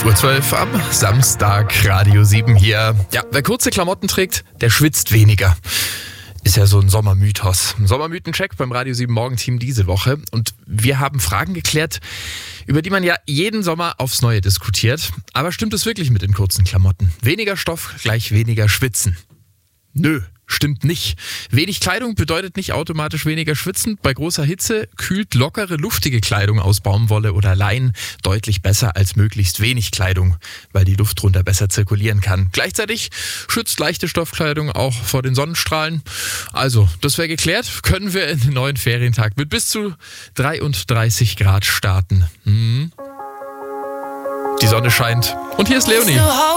8:12 Uhr am Samstag, Radio 7 hier. Ja, wer kurze Klamotten trägt, der schwitzt weniger. Ist ja so ein Sommermythos. Ein Sommermythencheck beim Radio 7 Morgenteam diese Woche. Und wir haben Fragen geklärt, über die man ja jeden Sommer aufs Neue diskutiert. Aber stimmt es wirklich mit den kurzen Klamotten? Weniger Stoff gleich weniger Schwitzen? Nö. Stimmt nicht. Wenig Kleidung bedeutet nicht automatisch weniger Schwitzen. Bei großer Hitze kühlt lockere, luftige Kleidung aus Baumwolle oder Leinen deutlich besser als möglichst wenig Kleidung, weil die Luft drunter besser zirkulieren kann. Gleichzeitig schützt leichte Stoffkleidung auch vor den Sonnenstrahlen. Also, das wäre geklärt. Können wir in den neuen Ferientag mit bis zu 33 Grad starten. Die Sonne scheint. Und hier ist Leonie.